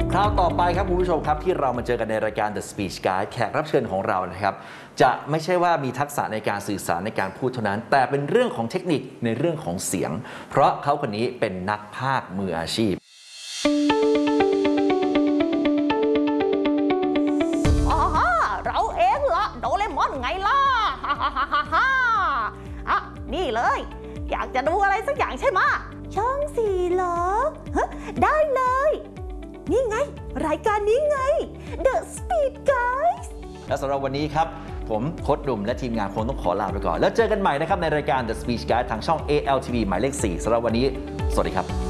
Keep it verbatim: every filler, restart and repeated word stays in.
คราวต่อไปครับคุณผู้ชมครับที่เรามาเจอกันในรายการ The Speech Guide แขกรับเชิญของเรานะครับจะไม่ใช่ว่ามีทักษะในการสื่อสารในการพูดเท่านั้นแต่เป็นเรื่องของเทคนิคในเรื่องของเสียงเพราะเขาคนนี้เป็นนักพากย์มืออาชีพอ๋อเราเองเหรอโดเรมอนไงล่ะฮ่าฮ่าฮ่าฮ่าฮ่าอ่ะนี่เลยอยากจะดูอะไรสักอย่างใช่ไหมช่องสี่เหรอฮะได้เลยนี่ไงรายการนี้ไง The Speed Guys และสำหรับวันนี้ครับผมโค้ชหนุ่มและทีมงานคงต้องขอลาไปก่อนแล้วเจอกันใหม่นะครับในรายการ The Speech Guide ทางช่อง เอ แอล ที วี หมายเลขสี่สำหรับวันนี้สวัสดีครับ